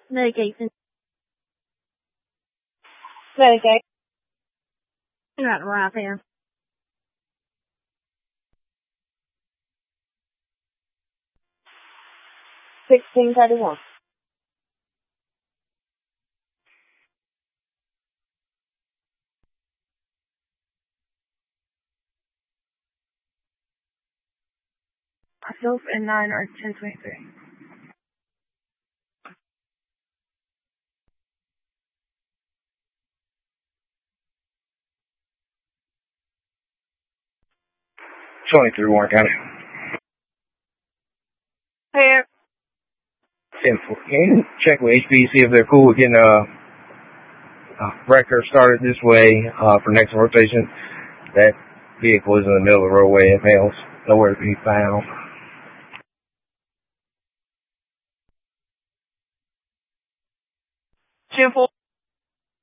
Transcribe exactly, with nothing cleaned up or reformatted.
Medication. Medication. Not right there. Sixteen thirty-one. Myself and nine are ten twenty-three. twenty-three, Warren County. Here. ten four. Can you check with H P, see if they're cool with getting a, a record started this way uh, for next rotation? That vehicle is in the middle of the roadway and fails. Nowhere to be found. ten four.